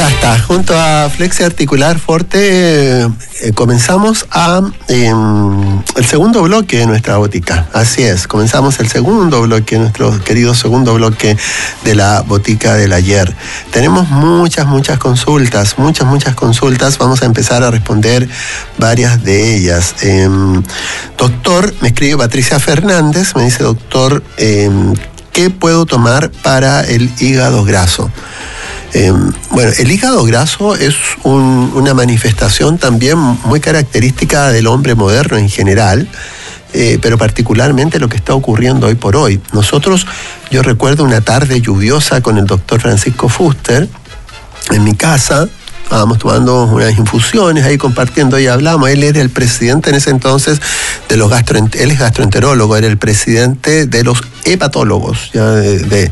Ya está, junto a Flexi Articular Forte comenzamos el segundo bloque de nuestra botica. Así es, comenzamos el segundo bloque, nuestro querido segundo bloque de la botica del ayer. Tenemos muchas consultas, muchas consultas. Vamos a empezar a responder varias de ellas. Doctor, me escribe Patricia Fernández, me dice, doctor, ¿qué puedo tomar para el hígado graso? Bueno, el hígado graso es una manifestación también muy característica del hombre moderno en general, pero particularmente lo que está ocurriendo hoy por hoy. Yo recuerdo una tarde lluviosa con el doctor Francisco Fuster en mi casa. Estábamos tomando unas infusiones ahí compartiendo y hablamos. Él era el presidente en ese entonces de los él es gastroenterólogo, era el presidente de los hepatólogos ya de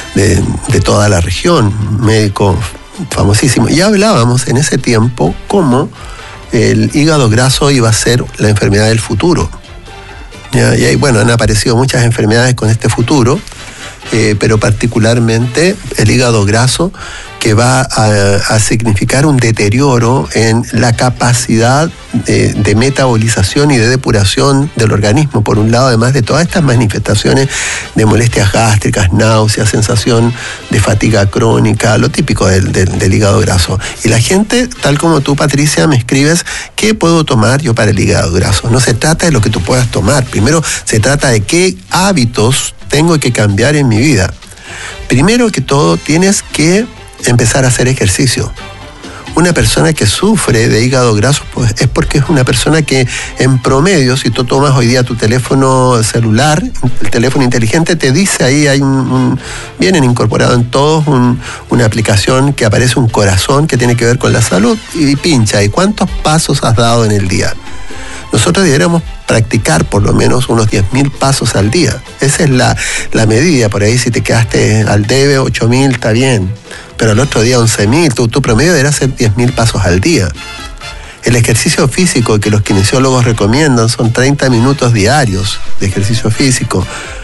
toda la región, médico famosísimo. Y hablábamos en ese tiempo cómo el hígado graso iba a ser la enfermedad del futuro. ¿Ya? Y ahí, bueno, han aparecido muchas enfermedades con este futuro, pero particularmente el hígado graso, que va a significar un deterioro en la capacidad de metabolización y de depuración del organismo, por un lado, además de todas estas manifestaciones de molestias gástricas, náuseas, sensación de fatiga crónica, lo típico del hígado graso. Y la gente, tal como tú, Patricia, me escribes, ¿qué puedo tomar yo para el hígado graso? No se trata de lo que tú puedas tomar, primero se trata de qué hábitos tengo que cambiar en mi vida. Primero que todo, tienes que empezar a hacer ejercicio. Una persona que sufre de hígado graso, pues, es porque es una persona que, en promedio, si tú tomas hoy día tu teléfono celular, el teléfono inteligente, te dice ahí, vienen incorporado en todos una aplicación que aparece un corazón que tiene que ver con la salud, y pincha, ¿y cuántos pasos has dado en el día? Nosotros deberíamos practicar por lo menos unos 10.000 pasos al día. Esa es la medida. Por ahí, si te quedaste al debe 8.000, está bien, pero el otro día 11.000, tu promedio deberá ser 10.000 pasos al día. El ejercicio físico que los kinesiólogos recomiendan son 30 minutos diarios de ejercicio físico,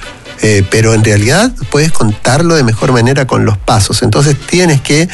pero en realidad puedes contarlo de mejor manera con los pasos. Entonces tienes que,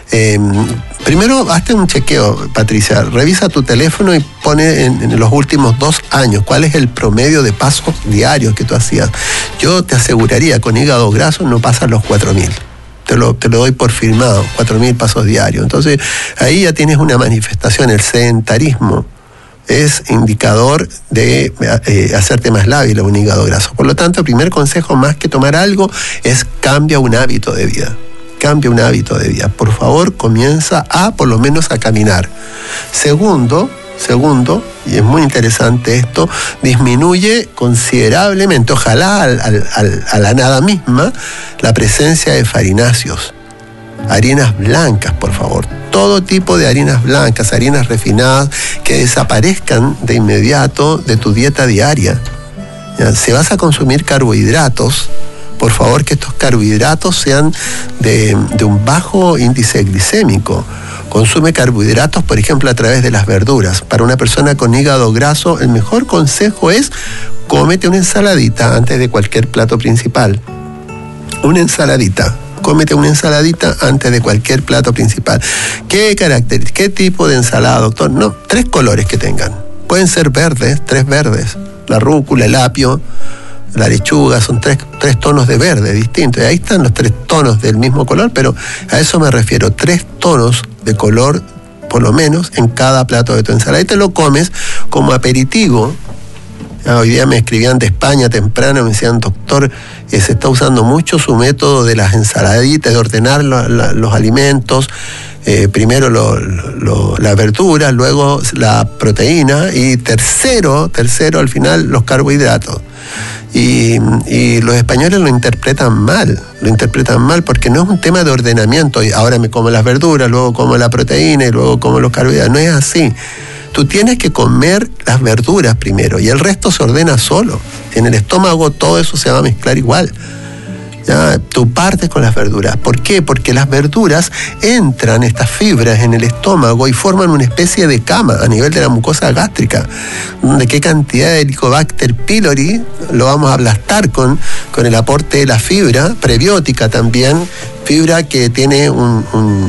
primero hazte un chequeo, Patricia, revisa tu teléfono y pone en los últimos 2 años cuál es el promedio de pasos diarios que tú hacías. Yo te aseguraría, con hígado graso no pasan los 4.000. Te lo doy por firmado, 4.000 pasos diarios. Entonces ahí ya tienes una manifestación. El sedentarismo es indicador de hacerte más lábil a un hígado graso. Por lo tanto, el primer consejo, más que tomar algo, es cambia un hábito de vida. Cambia un hábito de vida. Por favor, comienza por lo menos a caminar. Segundo, y es muy interesante esto, disminuye considerablemente, ojalá a la nada misma, la presencia de farináceos. Harinas blancas, por favor. Todo tipo de harinas blancas, harinas refinadas, que desaparezcan de inmediato de tu dieta diaria. ¿Ya? Si vas a consumir carbohidratos, por favor que estos carbohidratos sean de un bajo índice glicémico. Consume carbohidratos, por ejemplo, a través de las verduras. Para una persona con hígado graso, el mejor consejo es cómete una ensaladita antes de cualquier plato principal. Una ensaladita. Cómete una ensaladita antes de cualquier plato principal. ¿Qué características? ¿Qué tipo de ensalada, doctor? No, 3 colores que tengan. Pueden ser verdes, 3 verdes. La rúcula, el apio, la lechuga, son 3 tonos de verde distintos. Y ahí están los 3 tonos del mismo color, pero a eso me refiero. 3 tonos de color, por lo menos, en cada plato de tu ensalada. Y te lo comes como aperitivo. Hoy día me escribían de España temprano, me decían, doctor, se está usando mucho su método de las ensaladitas, de ordenar los alimentos, primero la verdura, luego la proteína y tercero al final los carbohidratos. Y los españoles lo interpretan mal porque no es un tema de ordenamiento. Ahora me como las verduras, luego como la proteína y luego como los carbohidratos. No es así. Tú tienes que comer las verduras primero y el resto se ordena solo. En el estómago todo eso se va a mezclar igual. ¿Ya? Tú partes con las verduras. ¿Por qué? Porque las verduras entran, estas fibras, en el estómago y forman una especie de cama a nivel de la mucosa gástrica. ¿De qué cantidad de Helicobacter pylori lo vamos a aplastar con el aporte de la fibra prebiótica también? Fibra que tiene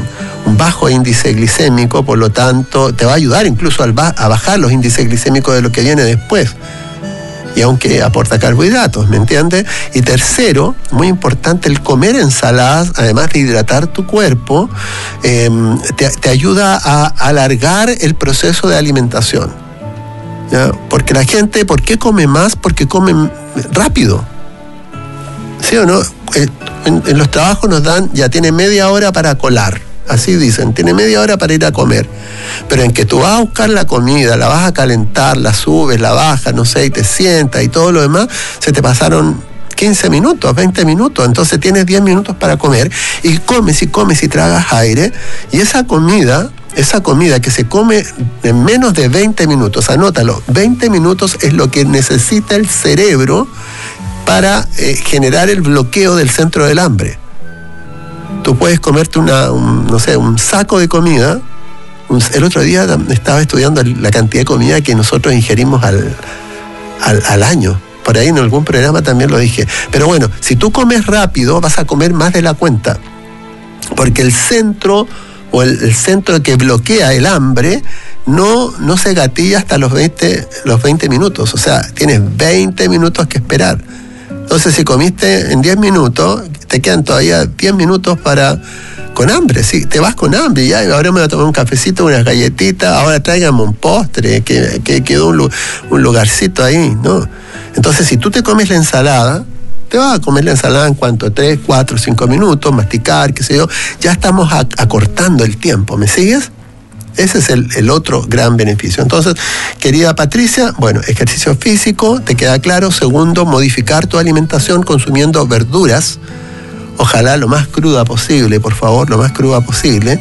un bajo índice glicémico, por lo tanto te va a ayudar incluso a bajar los índices glicémicos de lo que viene después. Y aunque aporta carbohidratos, ¿me entiendes? Y tercero, muy importante, el comer ensaladas, además de hidratar tu cuerpo, te ayuda a alargar el proceso de alimentación, ¿ya? Porque la gente, ¿por qué come más? Porque come rápido. ¿Sí o no? En los trabajos nos dan, ya tiene media hora para colar. Así dicen, tiene media hora para ir a comer. Pero en que tú vas a buscar la comida, la vas a calentar, la subes, la bajas, no sé, y te sientas y todo lo demás, se te pasaron 15 minutos, 20 minutos. Entonces tienes 10 minutos para comer y comes y tragas aire. Y esa comida que se come en menos de 20 minutos, anótalo, 20 minutos es lo que necesita el cerebro para generar el bloqueo del centro del hambre. Tú puedes comerte un saco de comida. El otro día estaba estudiando la cantidad de comida que nosotros ingerimos al año. Por ahí en algún programa también lo dije. Pero bueno, si tú comes rápido, vas a comer más de la cuenta. Porque el centro que bloquea el hambre no se gatilla hasta los 20 minutos. O sea, tienes 20 minutos que esperar. Entonces, si comiste en 10 minutos, te quedan todavía 10 minutos con hambre, sí, te vas con hambre, ya, ahora me voy a tomar un cafecito, unas galletitas, ahora tráigame un postre, que quedó un lugarcito ahí, ¿no? Entonces, si tú te comes la ensalada, te vas a comer la ensalada en cuanto 3, 4, 5 minutos, masticar, qué sé yo, ya estamos acortando el tiempo, ¿me sigues? Ese es el otro gran beneficio. Entonces, querida Patricia, bueno, ejercicio físico, te queda claro. Segundo, modificar tu alimentación consumiendo verduras, ojalá lo más cruda posible, por favor, lo más cruda posible,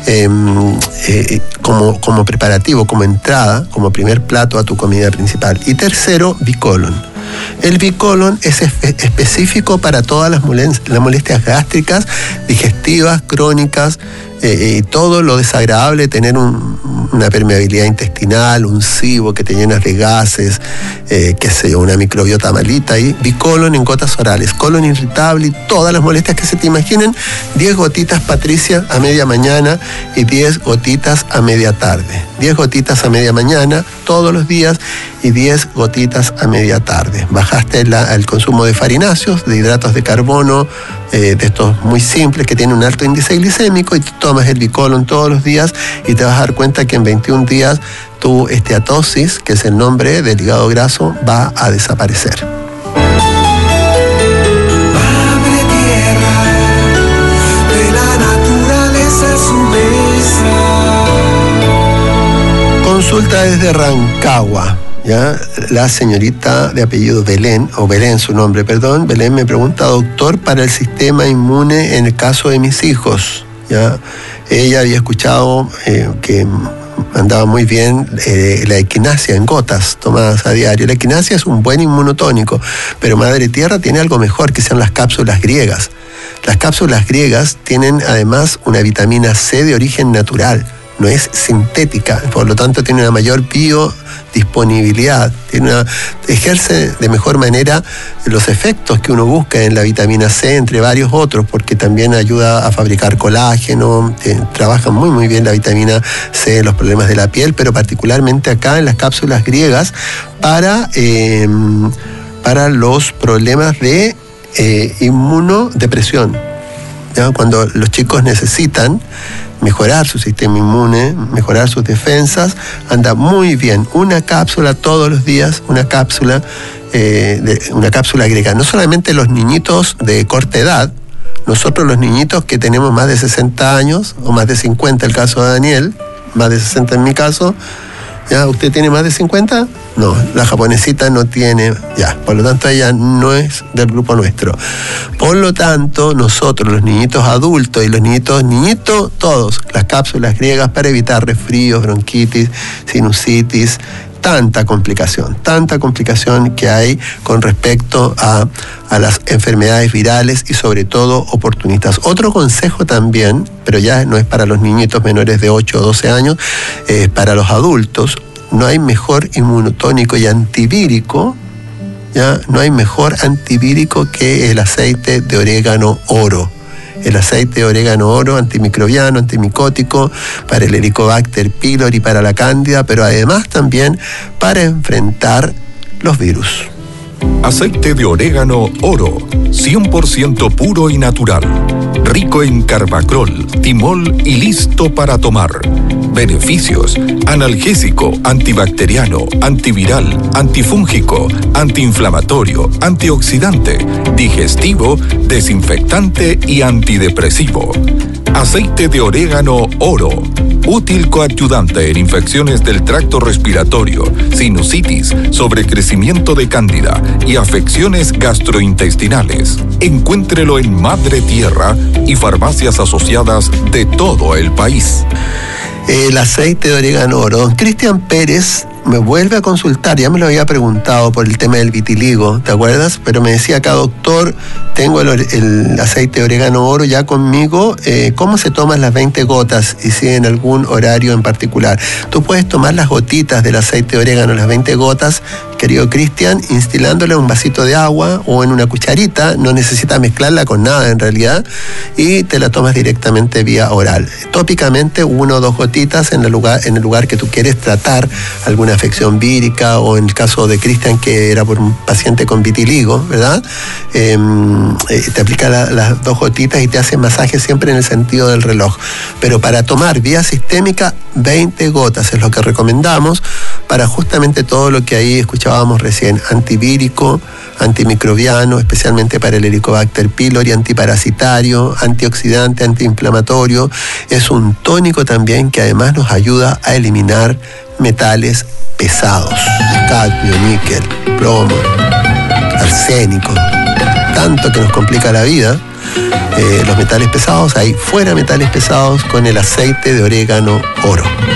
como preparativo, como entrada, como primer plato a tu comida principal. Y tercero, bicolon. El bicolon es específico para todas las molestias gástricas, digestivas, crónicas, y todo lo desagradable, tener una permeabilidad intestinal, un SIBO que te llenas de gases, qué sé yo, una microbiota malita, y bicolon en gotas orales, colon irritable y todas las molestias que se te imaginen. 10 gotitas, Patricia, a media mañana y 10 gotitas a media tarde. 10 gotitas a media mañana todos los días y 10 gotitas a media tarde. Bajaste el consumo de farináceos, de hidratos de carbono, de estos muy simples que tienen un alto índice glicémico, y tú tomas el bicolon todos los días y te vas a dar cuenta que en 21 días tu esteatosis, que es el nombre del hígado graso, va a desaparecer. Madre tierra, de la naturaleza su mesa. Consulta desde Rancagua. ¿Ya? La señorita de apellido Belén, o Belén su nombre, perdón, Belén me pregunta: doctor, para el sistema inmune en el caso de mis hijos, ¿ya? Ella había escuchado que andaba muy bien la equinacia en gotas tomadas a diario. La equinacia es un buen inmunotónico, pero Madre Tierra tiene algo mejor, que son las cápsulas griegas. Las cápsulas griegas tienen además una vitamina C de origen natural, no es sintética, por lo tanto tiene una mayor biodisponibilidad, ejerce de mejor manera los efectos que uno busca en la vitamina C, entre varios otros, porque también ayuda a fabricar colágeno, trabaja muy muy bien la vitamina C en los problemas de la piel, pero particularmente acá en las cápsulas griegas para los problemas de inmunodepresión, ¿ya? Cuando los chicos necesitan mejorar su sistema inmune, mejorar sus defensas, anda muy bien. Una cápsula todos los días, una cápsula griega. No solamente los niñitos de corta edad, nosotros los niñitos que tenemos más de 60 años, o más de 50, el caso de Daniel, más de 60 en mi caso. ¿Ya? ¿Usted tiene más de 50? No, la japonesita no tiene, ya, por lo tanto ella no es del grupo nuestro. Por lo tanto, nosotros, los niñitos adultos y los niñitos, todos, las cápsulas griegas para evitar resfríos, bronquitis, sinusitis, tanta complicación que hay con respecto a las enfermedades virales y sobre todo oportunistas. Otro consejo también, pero ya no es para los niñitos menores de 8 o 12 años, es para los adultos. No hay mejor inmunotónico y antivírico, ¿ya? No hay mejor antivírico que el aceite de orégano oro. el aceite de orégano oro, antimicrobiano, antimicótico, para el Helicobacter pylori, para la cándida, pero además también para enfrentar los virus. Aceite de orégano oro, 100% puro y natural. Rico en carbacrol, timol y listo para tomar. Beneficios: analgésico, antibacteriano, antiviral, antifúngico, antiinflamatorio, antioxidante, digestivo, desinfectante y antidepresivo. Aceite de orégano oro, útil coadyuvante en infecciones del tracto respiratorio, sinusitis, sobrecrecimiento de cándida y afecciones gastrointestinales. Encuéntrelo en Madre Tierra y farmacias asociadas de todo el país. El aceite de orégano oro. Don Cristian Pérez me vuelve a consultar, ya me lo había preguntado por el tema del vitiligo, ¿te acuerdas? Pero me decía acá, doctor, tengo el aceite de orégano oro ya conmigo, ¿cómo se toman las 20 gotas y si en algún horario en particular? Tú puedes tomar las gotitas del aceite de orégano, las 20 gotas, querido Cristian, instilándole un vasito de agua o en una cucharita, no necesitas mezclarla con nada en realidad, y te la tomas directamente vía oral. Tópicamente 1 o 2 gotitas en el lugar que tú quieres tratar alguna afección vírica, o en el caso de Cristian, que era por un paciente con vitiligo, ¿verdad? Te aplica las 2 gotitas y te hace masaje siempre en el sentido del reloj. Pero para tomar vía sistémica, 20 gotas es lo que recomendamos para justamente todo lo que ahí escuchábamos recién: antivírico, antimicrobiano, especialmente para el Helicobacter pylori, antiparasitario, antioxidante, antiinflamatorio. Es un tónico también que además nos ayuda a eliminar metales pesados: cadmio, níquel, plomo, arsénico, tanto que nos complica la vida. Los metales pesados, ahí fuera metales pesados con el aceite de orégano oro.